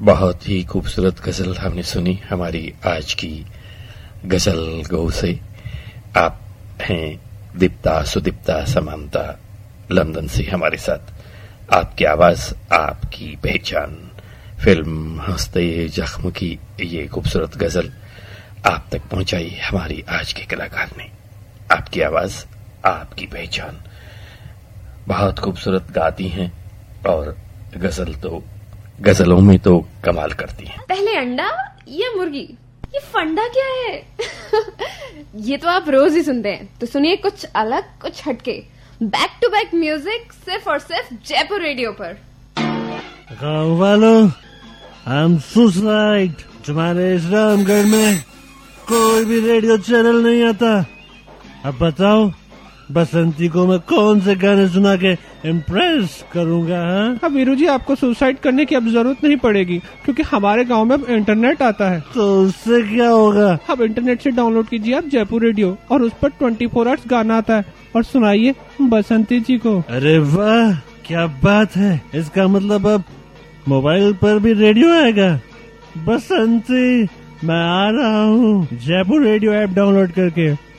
बहुत ही खूबसूरत गजल हमने सुनी हमारी आज की गजल गो से। आप हैं दीप्ता सुदीप्ता समानता, लंदन से हमारे साथ। आपकी आवाज आपकी पहचान, फिल्म हंसते जख्म की ये खूबसूरत गजल आप तक पहुंचाई हमारी आज के कलाकार ने। आपकी आवाज आपकी पहचान। बहुत खूबसूरत गाती हैं और गजलों में तो कमाल करती हैं। पहले अंडा या मुर्गी, ये फंडा क्या है? ये तो आप रोज ही सुनते हैं, तो सुनिए कुछ अलग, कुछ हटके। बैक टू बैक म्यूजिक सिर्फ और सिर्फ जयपुर रेडियो पर। गाँव वालों, हम सुसाइड। तुम्हारे इस रामगढ़ में कोई भी रेडियो चैनल नहीं आता। अब बताओ बसंती को मैं कौन से गाने सुना के इम्प्रेस करूंगा? हाँ वीरू जी, आपको सुसाइड करने की अब जरूरत नहीं पड़ेगी, क्योंकि हमारे गांव में अब इंटरनेट आता है। तो उससे क्या होगा? अब इंटरनेट से डाउनलोड कीजिए आप जयपुर रेडियो, और उस पर 24 आवर्स गाना आता है, और सुनाइए बसंती जी को। अरे वाह, क्या बात है! इसका मतलब अब मोबाइल पर भी रेडियो आएगा। बसंती, मैं आ रहा हूँ। जयपुर रेडियो ऐप डाउनलोड करके